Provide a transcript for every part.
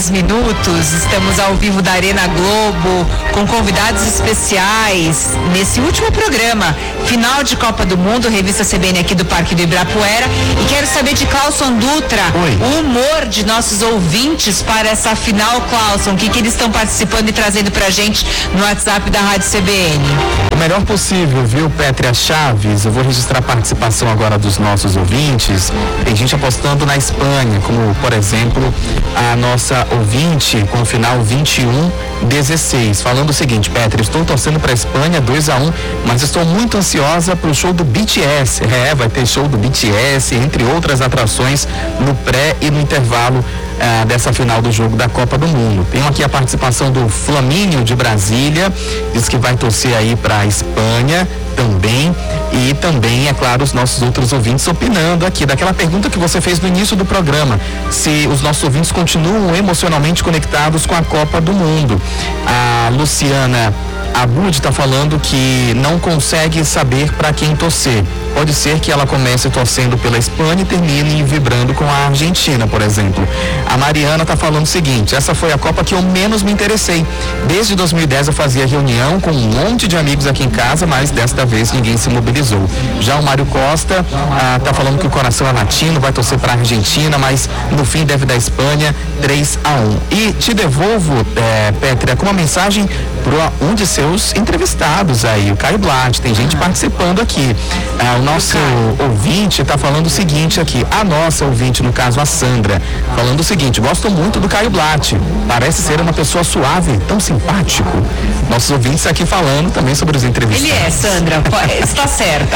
minutos, estamos ao vivo da Arena Globo, com convidados especiais, nesse último programa, final de Copa do Mundo, revista CBN aqui do Parque do Ibirapuera, e quero saber de Clauson Dutra, o humor de nossos ouvintes para essa final. Clauson, o que eles estão participando e trazendo pra gente no WhatsApp da Rádio CBN? O melhor possível, viu, Pétria Chaves? Eu vou registrar a participação agora dos nossos ouvintes. Tem gente apostando na Espanha, como, por exemplo, a nossa ouvinte com o final 2116, falando o seguinte: Pétria, estou torcendo para a Espanha 2-1, mas estou muito ansiosa para o show do BTS. Vai ter show do BTS, entre outras atrações, no pré e no intervalo dessa final do jogo da Copa do Mundo. Tem aqui a participação do Flamínio de Brasília, diz que vai torcer aí para a Espanha também, e também, é claro, os nossos outros ouvintes opinando aqui daquela pergunta que você fez no início do programa, se os nossos ouvintes continuam emocionalmente conectados com a Copa do Mundo. A Luciana Abud está falando que não consegue saber para quem torcer. Pode ser que ela comece torcendo pela Espanha e termine vibrando com a Argentina, por exemplo. A Mariana está falando o seguinte: essa foi a Copa que eu menos me interessei. Desde 2010 eu fazia reunião com um monte de amigos aqui em casa, mas desta vez ninguém se mobilizou. Já o Mário Costa está falando que o coração é latino, vai torcer para a Argentina, mas no fim deve dar Espanha 3-1. E te devolvo, Pétria, com uma mensagem para um de seus entrevistados aí, o Caio Blatt. Tem gente participando aqui. O nosso ouvinte está falando o seguinte aqui, a nossa ouvinte, no caso a Sandra, falando o seguinte: gosto muito do Caio Blatt, parece ser uma pessoa suave, tão simpático. Nossos ouvintes aqui falando também sobre os entrevistados. Ele é, Sandra, está certa.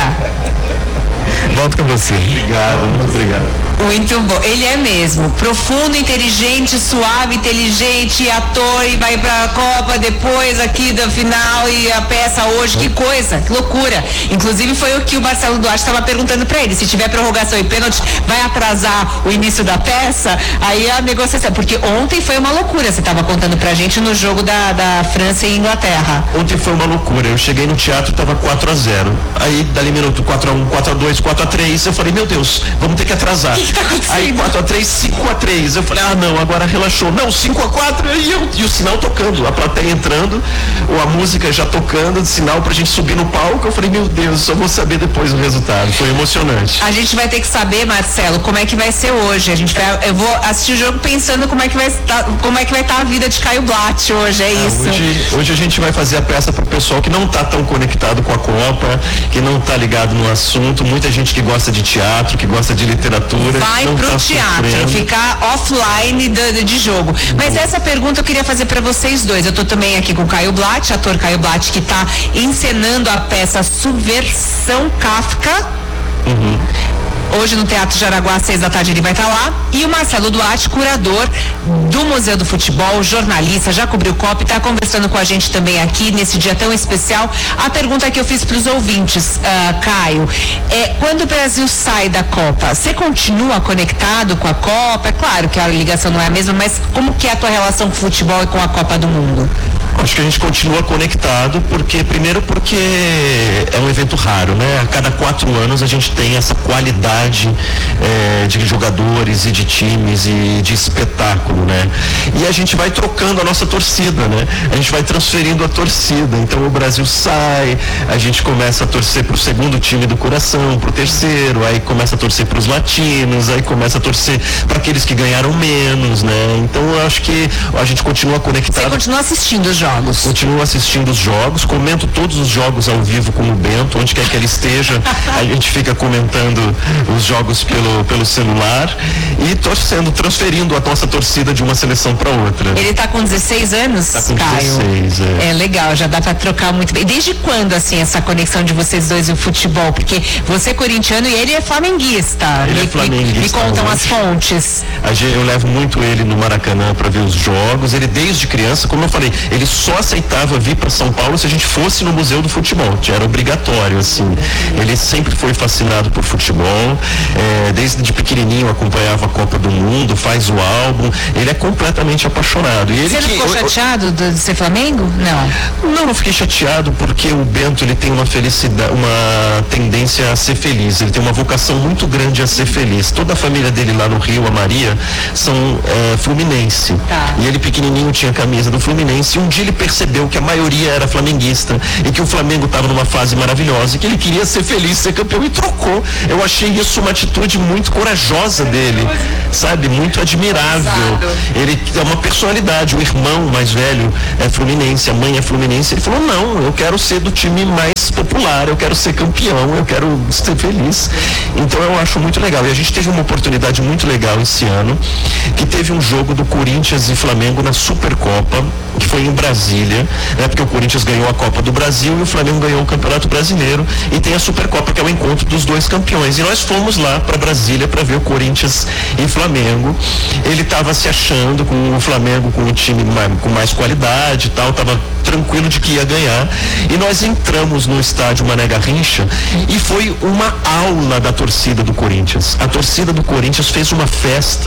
Volto com você. Obrigado, muito obrigado. Muito bom, ele é mesmo, profundo, inteligente, suave, inteligente, ator, e vai pra Copa depois aqui da final, e a peça hoje, que coisa, que loucura. Inclusive foi o que o Marcelo Duarte estava perguntando pra ele, se tiver prorrogação e pênalti, vai atrasar o início da peça, aí a negociação, porque ontem foi uma loucura, você estava contando pra gente no jogo da França e Inglaterra. Ontem foi uma loucura, eu cheguei no teatro, tava 4-0, aí dali minuto 4-1, 4-2, 4-3, eu falei, meu Deus, vamos ter que atrasar. Aí 4-3, 5-3. Eu falei, não, agora relaxou. Não, 5-4, e o sinal tocando, a plateia entrando, ou a música já tocando, de sinal pra gente subir no palco. Eu falei, meu Deus, só vou saber depois o resultado. Foi emocionante. A gente vai ter que saber, Marcelo, como é que vai ser hoje. Eu vou assistir o jogo pensando como é que vai estar a vida de Caio Blatt hoje, é isso. Hoje a gente vai fazer a peça pro pessoal que não tá tão conectado com a Copa, que não tá ligado no assunto, muita gente que gosta de teatro, que gosta de literatura. Vai pro teatro, ficar offline de jogo. Mas essa pergunta eu queria fazer para vocês dois. Eu tô também aqui com o Caio Blatt, ator Caio Blatt, que tá encenando a peça Subversão Kafka. Hoje no Teatro Jaraguá, 6 da tarde, ele vai estar lá. E o Marcelo Duarte, curador do Museu do Futebol, jornalista, já cobriu Copa e está conversando com a gente também aqui nesse dia tão especial. A pergunta que eu fiz para os ouvintes, Caio, quando o Brasil sai da Copa, você continua conectado com a Copa? É claro que a ligação não é a mesma, mas como que é a tua relação com o futebol e com a Copa do Mundo? Acho que a gente continua conectado, porque é um evento raro, né? A cada 4 anos a gente tem essa qualidade de jogadores e de times e de espetáculo, né? E a gente vai trocando a nossa torcida, né? A gente vai transferindo a torcida. Então o Brasil sai, a gente começa a torcer pro segundo time do coração, pro terceiro, aí começa a torcer pros latinos, aí começa a torcer para aqueles que ganharam menos, né? Então eu acho que a gente continua conectado. Você continua assistindo os jogos? Continuo assistindo os jogos, comento todos os jogos ao vivo com o Bento, onde quer que ele esteja, a gente fica comentando os jogos pelo celular e torcendo, transferindo a nossa torcida de uma seleção para outra. Ele tá com 16 anos, tá com Caio? 16, é legal, já dá para trocar muito bem. Desde quando, assim, essa conexão de vocês dois e o futebol? Porque você é corintiano e ele é flamenguista. Ele é flamenguista. Me contam as fontes. Eu levo muito ele no Maracanã para ver os jogos. Ele desde criança, como eu falei, ele só aceitava vir para São Paulo se a gente fosse no Museu do Futebol, que era obrigatório, assim. Ele sempre foi fascinado por futebol, desde de pequenininho acompanhava a Copa do Mundo, faz o álbum, ele é completamente completamente apaixonado. E ele Você não ficou chateado de ser Flamengo? Não fiquei chateado porque o Bento, ele tem uma felicidade, uma tendência a ser feliz, ele tem uma vocação muito grande a ser feliz. Toda a família dele lá no Rio, a Maria, são fluminense. Tá. E ele pequenininho tinha camisa do Fluminense, e um dia ele percebeu que a maioria era flamenguista e que o Flamengo estava numa fase maravilhosa e que ele queria ser feliz, ser campeão, e trocou. Eu achei isso uma atitude muito corajosa dele, sabe? Muito admirável. Ele é uma personalidade. O irmão mais velho é fluminense, a mãe é fluminense. Ele falou: não, eu quero ser do time mais popular, eu quero ser campeão, eu quero ser feliz. Então eu acho muito legal. E a gente teve uma oportunidade muito legal esse ano, que teve um jogo do Corinthians e Flamengo na Supercopa, que foi em Brasília, né? Porque o Corinthians ganhou a Copa do Brasil e o Flamengo ganhou o Campeonato Brasileiro, e tem a Supercopa, que é o encontro dos dois campeões. E nós fomos lá para Brasília para ver o Corinthians e Flamengo. Ele estava se achando com o Flamengo, com o time com mais qualidade e tal, estava tranquilo de que ia ganhar. E nós entramos no estádio Mané Garrincha e foi uma aula da torcida do Corinthians. A torcida do Corinthians fez uma festa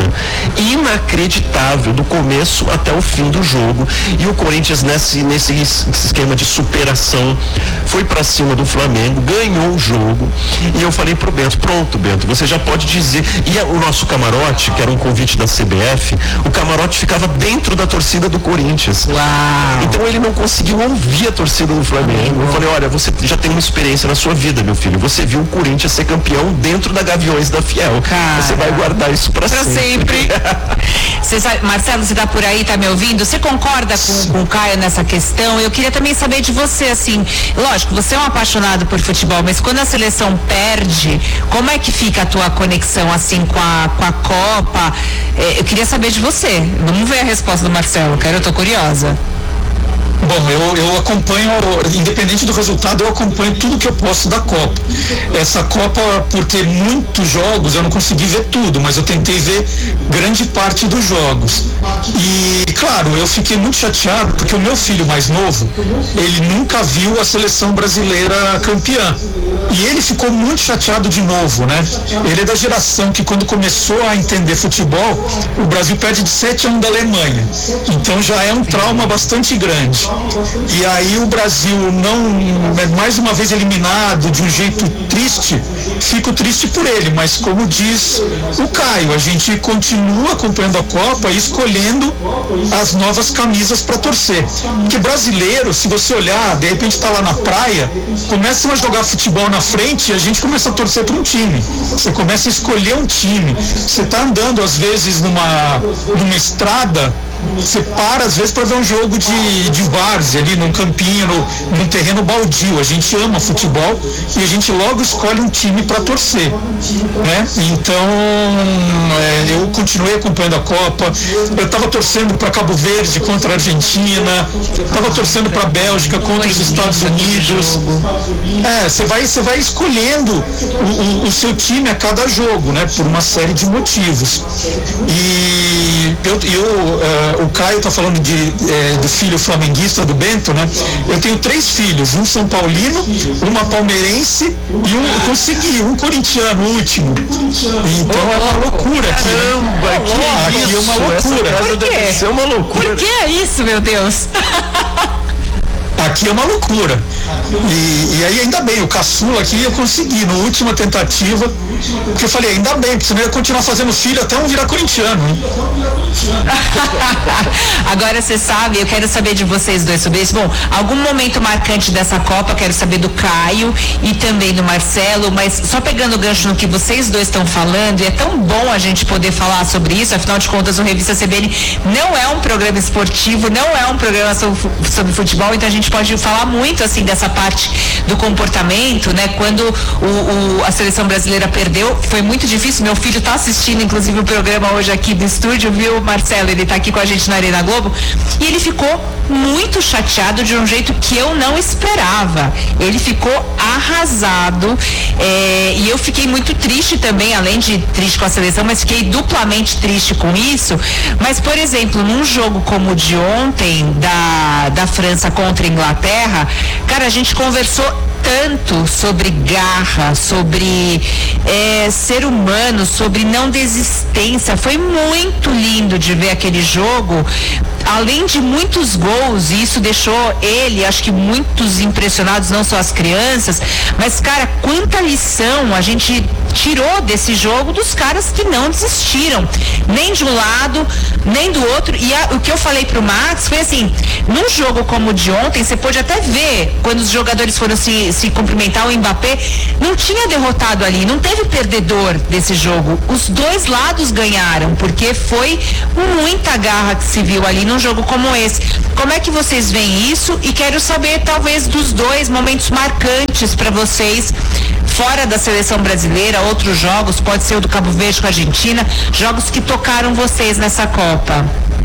inacreditável do começo até o fim do jogo, e o Corinthians nesse esquema de superação foi para cima do Flamengo, ganhou o jogo. E eu falei pro Bento: pronto, Bento, você já pode dizer. E o nosso camarote, que era um convite da CBF, o camarote ficava dentro da torcida do Corinthians. Uau. Então ele não conseguiu ouvir a torcida do Flamengo. Eu falei: olha, você já tem uma experiência na sua vida, meu filho, você viu o Corinthians ser campeão dentro da Gaviões da Fiel. Cara, você vai guardar isso pra sempre. Você sabe, Marcelo, você tá por aí, tá me ouvindo? Você concorda com o Caio nessa questão? Eu queria também saber de você, assim, lógico, você é um apaixonado por futebol, mas quando a seleção perde, como é que fica a tua conexão, assim, com a Copa? Eu queria saber de você. Vamos ver a resposta do Marcelo, eu tô curiosa. Bom, eu acompanho, independente do resultado, eu acompanho tudo que eu posso da Copa. Essa Copa, por ter muitos jogos, eu não consegui ver tudo, mas eu tentei ver grande parte dos jogos. E, claro, eu fiquei muito chateado porque o meu filho mais novo, ele nunca viu a seleção brasileira campeã. E ele ficou muito chateado de novo, né? Ele é da geração que, quando começou a entender futebol, o Brasil perde de 7-1 da Alemanha. Então já é um trauma bastante grande. E aí o Brasil mais uma vez eliminado de um jeito triste, fico triste por ele, mas como diz o Caio, a gente continua acompanhando a Copa e escolhendo as novas camisas para torcer. Porque brasileiro, se você olhar, de repente está lá na praia, começam a jogar futebol na frente e a gente começa a torcer para um time. Você começa a escolher um time. Você está andando às vezes numa estrada, você para às vezes para ver um jogo de várzea ali num campinho, num terreno baldio. A gente ama futebol e a gente logo escolhe um time para torcer, né? Então eu continuei acompanhando a Copa. Eu estava torcendo para Cabo Verde contra a Argentina, estava torcendo para a Bélgica contra os Estados Unidos. Você vai escolhendo o seu time a cada jogo, né? Por uma série de motivos. E o Caio está falando do filho flamenguista do Bento, né? Eu tenho 3 filhos, um São Paulino, uma palmeirense e um corintiano, o último. Então é uma loucura aqui. Caramba, aqui é uma loucura. Por quê? Isso é uma loucura. Por que é isso, meu Deus? Aqui é uma loucura. E aí ainda bem, o caçula aqui eu consegui, na última tentativa, porque eu falei, ainda bem, porque senão eu ia continuar fazendo filho até um virar corintiano. Hein? Agora você sabe, eu quero saber de vocês dois sobre isso. Bom, algum momento marcante dessa Copa, quero saber do Caio e também do Marcelo, mas só pegando o gancho no que vocês dois estão falando, e é tão bom a gente poder falar sobre isso, afinal de contas o Revista CBN não é um programa esportivo, não é um programa sobre futebol, então a gente pode falar muito assim dessa parte do comportamento, né? Quando a seleção brasileira perdeu, foi muito difícil. Meu filho está assistindo inclusive o programa hoje aqui do estúdio, viu, Marcelo? Ele está aqui com a gente na Arena Globo e ele ficou muito chateado de um jeito que eu não esperava. Ele ficou arrasado, e eu fiquei muito triste também, além de triste com a seleção, mas fiquei duplamente triste com isso. Mas, por exemplo, num jogo como o de ontem da França contra a Inglaterra, cara, a gente conversou tanto sobre garra, sobre ser humano, sobre não desistência. Foi muito lindo de ver aquele jogo, além de muitos gols, e isso deixou ele, acho que muitos impressionados, não só as crianças, mas, cara, quanta lição a gente tirou desse jogo dos caras que não desistiram, nem de um lado, nem do outro. E o que eu falei pro Max foi assim, num jogo como o de ontem, você pôde até ver, quando os jogadores foram se cumprimentar, o Mbappé não tinha derrotado ali, não teve perdedor desse jogo. Os dois lados ganharam, porque foi muita garra que se viu ali num jogo como esse. Como é que vocês veem isso? E quero saber, talvez, dos dois momentos marcantes para vocês, fora da seleção brasileira, outros jogos, pode ser o do Cabo Verde com a Argentina, jogos que tocaram vocês nessa Copa.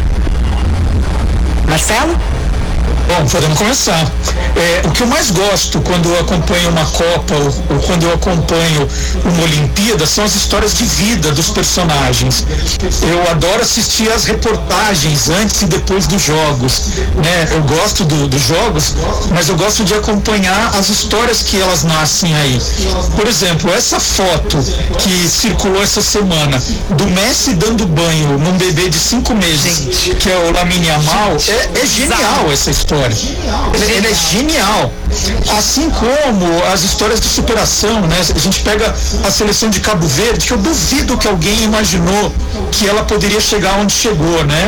Marcelo? Bom, podemos começar. O que eu mais gosto quando eu acompanho uma Copa ou quando eu acompanho uma Olimpíada são as histórias de vida dos personagens. Eu adoro assistir as reportagens antes e depois dos jogos, né? Eu gosto dos jogos, mas eu gosto de acompanhar as histórias que elas nascem aí. Por exemplo, essa foto que circulou essa semana do Messi dando banho num bebê de 5 meses, que é o Lamine Yamal, é genial essa história. Ele é genial. Assim como as histórias de superação, né? A gente pega a seleção de Cabo Verde, que eu duvido que alguém imaginou que ela poderia chegar onde chegou, né?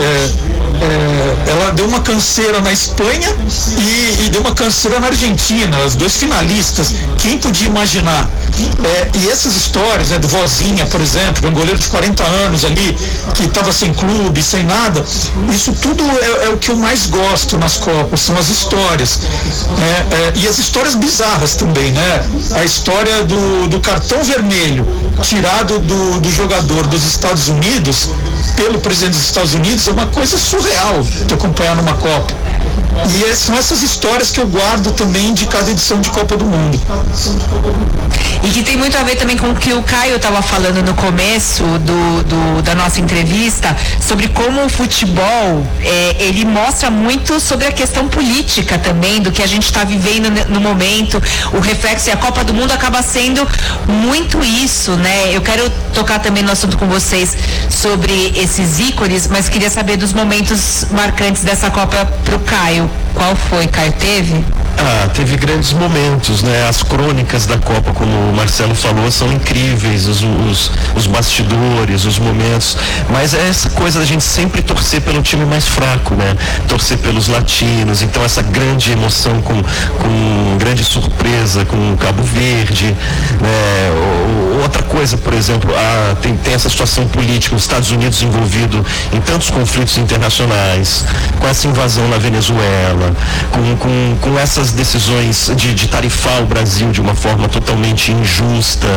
Ela deu uma canseira na Espanha e deu uma canseira na Argentina, os dois finalistas. Quem podia imaginar? E essas histórias, né, do Vozinha, por exemplo, um goleiro de 40 anos ali, que estava sem clube, sem nada, isso tudo é o que eu mais gosto nas Copas, são as histórias, né? E as histórias bizarras também, né? A história do cartão vermelho tirado do jogador dos Estados Unidos pelo presidente dos Estados Unidos é uma coisa surreal de acompanhar numa Copa. E são essas histórias que eu guardo também de cada edição de Copa do Mundo. E que tem muito a ver também com o que o Caio estava falando no começo da nossa entrevista, sobre como o futebol, ele mostra muito sobre a questão política também, do que a gente está vivendo no momento, o reflexo, e a Copa do Mundo acaba sendo muito isso, né? Eu quero tocar também no assunto com vocês sobre esses ícones, mas queria saber dos momentos marcantes dessa Copa pro Caio. Qual foi, Caio? Teve? Teve grandes momentos, né? As crônicas da Copa, como o Marcelo falou, são incríveis, os bastidores, os momentos, mas é essa coisa da gente sempre torcer pelo time mais fraco, né? Torcer pelos latinos, então essa grande emoção com grande surpresa com o Cabo Verde, né? Outra coisa, por exemplo, tem essa situação política, os Estados Unidos envolvido em tantos conflitos internacionais, com essa invasão na Venezuela, com essas decisões de tarifar o Brasil de uma forma totalmente injusta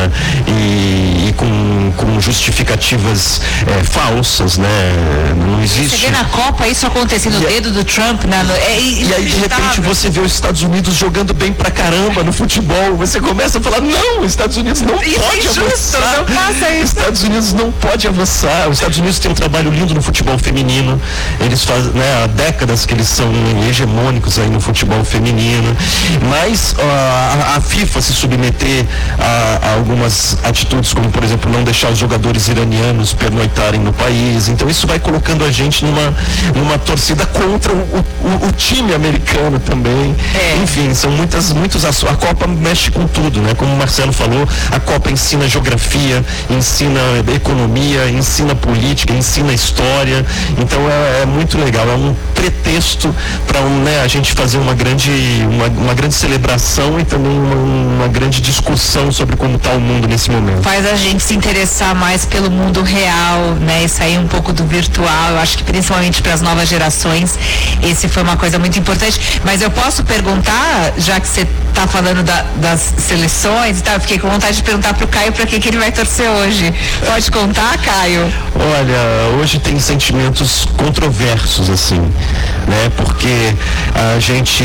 e com justificativas falsas, né? Não existe. Você vê na Copa isso acontecendo no dedo do Trump, né? E aí de repente você vê os Estados Unidos jogando bem pra caramba no futebol, você começa a falar, não, os Estados Unidos não pode avançar. Não faça isso. Os Estados Unidos não pode avançar. Os Estados Unidos têm um trabalho lindo no futebol feminino. Eles fazem, né, há décadas que eles são hegemônicos aí no futebol feminino. Mas a FIFA se submeter a algumas atitudes, como por exemplo não deixar os jogadores iranianos pernoitarem no país. Então isso vai colocando a gente numa torcida contra o time americano também. Enfim, são muitos a Copa mexe com tudo, né? Como o Marcelo falou, a Copa ensina geografia, ensina economia, ensina política, ensina história. Então é muito legal, é um pretexto para a gente fazer uma grande celebração e também uma grande discussão sobre como está o mundo nesse momento. Faz a gente se interessar mais pelo mundo real, né? E sair um pouco do virtual. Eu acho que principalmente para as novas gerações, esse foi uma coisa muito importante. Mas eu posso perguntar, já que você está falando das seleções, tá? Eu fiquei com vontade de perguntar pro Caio para que ele vai torcer hoje. Pode contar, Caio? Olha, hoje tem sentimentos controversos, assim, né? Porque a gente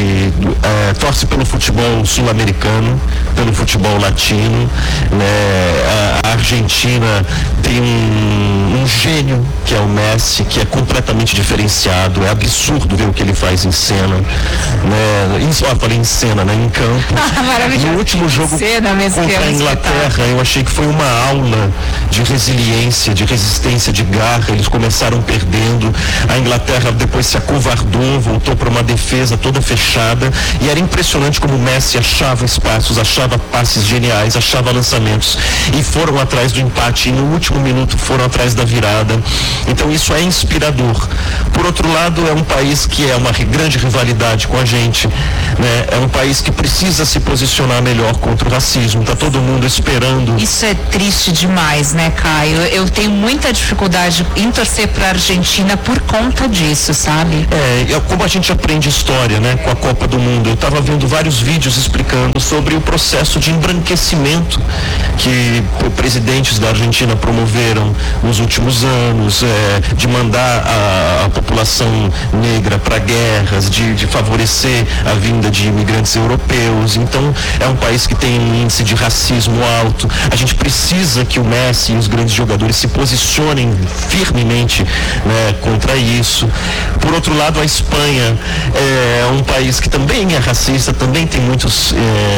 torce pelo futebol sul-americano, pelo futebol latino, né? A Argentina tem um gênio que é o Messi, que é completamente diferenciado, é absurdo ver o que ele faz em cena, né? Falei em cena, né? Em campo. No último jogo contra a Inglaterra, eu achei que foi uma aula de resiliência, de resistência, de garra. Eles começaram perdendo, a Inglaterra depois se acovardou, voltou para uma defesa toda fechada, e era impressionante como o Messi achava espaços, achava passes geniais, achava lançamentos, e foram atrás do empate, e no último minuto foram atrás da virada. Então isso é inspirador. Por outro lado, é um país que é uma grande rivalidade com a gente, né? É um país que precisa se posicionar melhor contra o racismo. Tá todo mundo esperando. Isso é triste demais, né, Caio? Eu tenho muita dificuldade em torcer para a Argentina por conta disso, sabe? Como a gente aprende história, né, com a Copa do Mundo. Eu estava vendo vários vídeos explicando sobre o processo de embranquecimento que presidentes da Argentina promoveram nos últimos anos, de mandar a população negra para guerras, de favorecer a vinda de imigrantes europeus. Então é um país que tem um índice de racismo alto. A gente precisa que o Messi e os grandes jogadores se posicionem firmemente, né, contra isso. Por outro lado, a Espanha é um país que também é racista, também tem muitos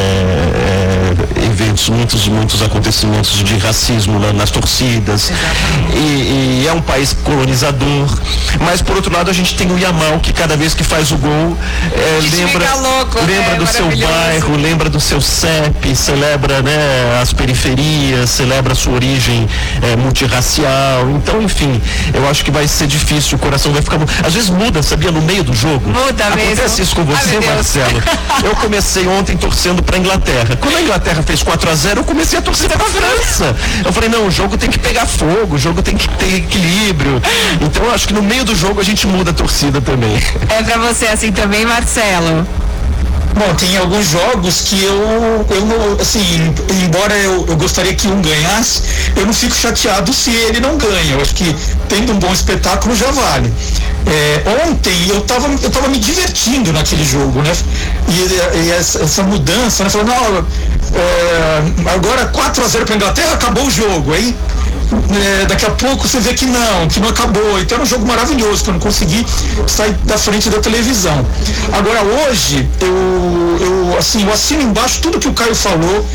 eventos, muitos acontecimentos de racismo nas torcidas, e é um país colonizador. Mas por outro lado, a gente tem o Yamal, que cada vez que faz o gol lembra do seu bairro, lembra do seu CEP, celebra, né, as periferias, celebra a sua origem multirracial. Então, enfim, eu acho que vai ser difícil, o coração vai ficar... Às vezes muda, sabia, no meio do jogo. Muda mesmo. Acontece isso com você, Marcelo. Eu comecei ontem torcendo pra Inglaterra. Quando a Inglaterra fez 4-0, eu comecei a torcer pra França. Eu falei, não, o jogo tem que pegar fogo, o jogo tem que ter equilíbrio. Então eu acho que no meio do jogo a gente muda a torcida também. É pra você assim também, Marcelo? Bom, tem alguns jogos que eu assim, embora eu gostaria que um ganhasse, eu não fico chateado se ele não ganha. Eu acho que tendo um bom espetáculo já vale. Ontem eu tava me divertindo naquele jogo, né? E essa mudança, né? Falando, agora 4-0 para a Inglaterra, acabou o jogo, aí daqui a pouco você vê que não acabou. Então era um jogo maravilhoso, que eu não consegui sair da frente da televisão. Agora hoje, eu assino embaixo tudo que o Caio falou,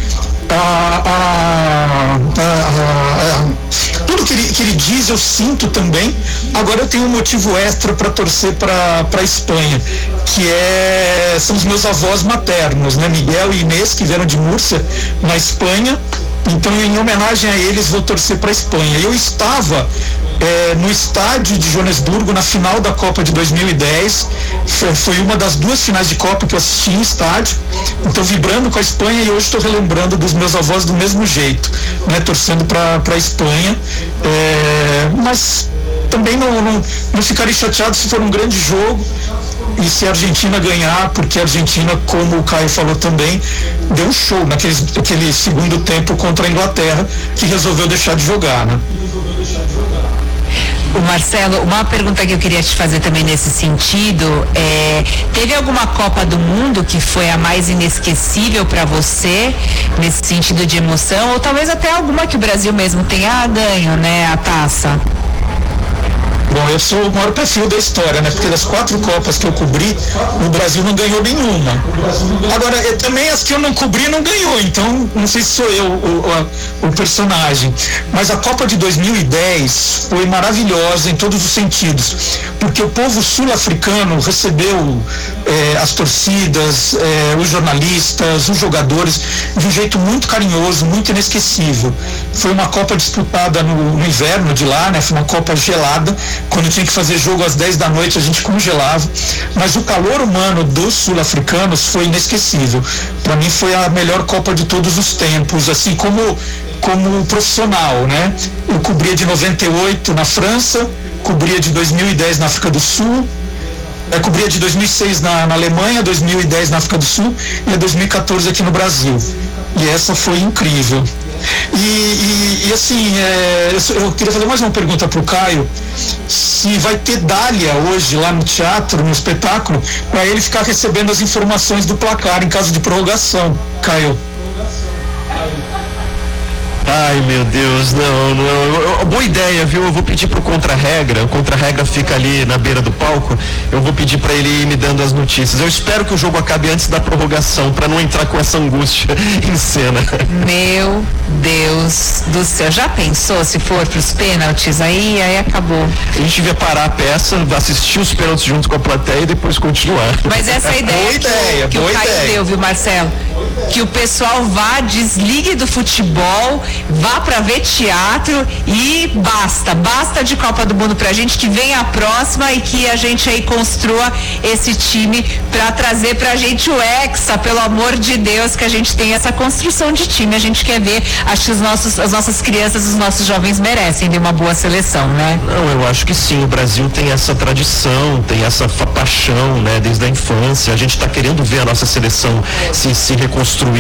tudo que ele diz eu sinto também. Agora eu tenho um motivo extra para torcer para a Espanha, que são os meus avós maternos, né? Miguel e Inês, que vieram de Múrcia, na Espanha. Então, em homenagem a eles, vou torcer para a Espanha. Eu estava no estádio de Joanesburgo na final da Copa de 2010. Foi uma das duas finais de Copa que eu assisti em estádio. Então, vibrando com a Espanha, e hoje estou relembrando dos meus avós do mesmo jeito, né, torcendo para a Espanha. Mas também não ficarei chateado se for um grande jogo e se a Argentina ganhar, porque a Argentina, como o Caio falou também, deu um show naquele segundo tempo contra a Inglaterra, que resolveu deixar de jogar, né? O Marcelo, uma pergunta que eu queria te fazer também nesse sentido, teve alguma Copa do Mundo que foi a mais inesquecível para você, nesse sentido de emoção, ou talvez até alguma que o Brasil mesmo tenha ganho, né, a taça? Bom, eu sou o maior perfil da história, né? Porque das 4 Copas que eu cobri, o Brasil não ganhou nenhuma. Agora, também as que eu não cobri não ganhou, então não sei se sou eu o personagem. Mas a Copa de 2010 foi maravilhosa em todos os sentidos, porque o povo sul-africano recebeu as torcidas, os jornalistas, os jogadores, de um jeito muito carinhoso, muito inesquecível. Foi uma Copa disputada no inverno de lá, né? Foi uma Copa gelada. Quando tinha que fazer jogo às 10 da noite, a gente congelava. Mas o calor humano dos sul-africanos foi inesquecível. Para mim foi a melhor Copa de todos os tempos, assim como profissional, né? Eu cobria de 98 na França, cobria de 2010 na África do Sul, cobria de 2006 na Alemanha, 2010 na África do Sul e 2014 aqui no Brasil. E essa foi incrível. E assim, eu queria fazer mais uma pergunta para o Caio, se vai ter dália hoje lá no teatro, no espetáculo, para ele ficar recebendo as informações do placar em caso de prorrogação. Caio. Ai, meu Deus, não. Boa ideia, viu? Eu vou pedir pro Contra-Regra. O Contra-Regra fica ali na beira do palco. Eu vou pedir para ele ir me dando as notícias. Eu espero que o jogo acabe antes da prorrogação, para não entrar com essa angústia em cena. Meu Deus do céu. Já pensou se for pros pênaltis? Aí acabou. A gente devia parar a peça, assistir os pênaltis junto com a plateia e depois continuar. Mas essa é a ideia que o Caio deu, viu, Marcelo? Que o pessoal vá, desligue do futebol, vá pra ver teatro e basta de Copa do Mundo pra gente, que venha a próxima e que a gente aí construa esse time pra trazer pra gente o Hexa, pelo amor de Deus, que a gente tem essa construção de time, a gente quer ver, acho que as nossas crianças, os nossos jovens merecem de uma boa seleção, né? Não, eu acho que sim, o Brasil tem essa tradição, tem essa paixão, né, desde a infância, a gente tá querendo ver a nossa seleção se reconstruir